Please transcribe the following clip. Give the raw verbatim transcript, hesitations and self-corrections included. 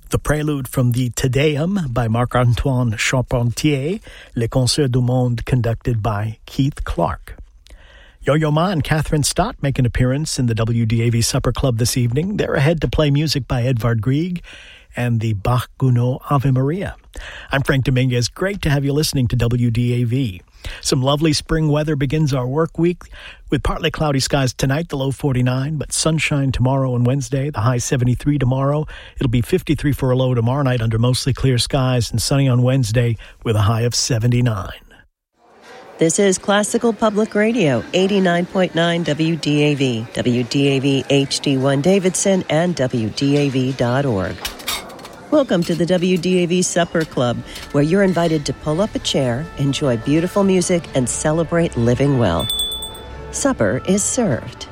The prelude from the Te Deum by Marc-Antoine Charpentier, Le Concert du Monde conducted by Keith Clark. Yo-Yo Ma and Catherine Stott make an appearance in the W D A V Supper Club this evening. They're ahead to play music by Edvard Grieg and the Bach-Gounod Ave Maria. I'm Frank Dominguez. Great to have you listening to W D A V. Some lovely spring weather begins our work week with partly cloudy skies tonight, the low forty-nine, but sunshine tomorrow and Wednesday, the high seventy-three tomorrow. It'll be fifty-three for a low tomorrow night under mostly clear skies and sunny on Wednesday with a high of seventy-nine. This is Classical Public Radio, eighty-nine point nine W D A V, W D A V H D one Davidson, and W D A V dot org. Welcome to the W D A V Supper Club, where you're invited to pull up a chair, enjoy beautiful music, and celebrate living well. Supper is served.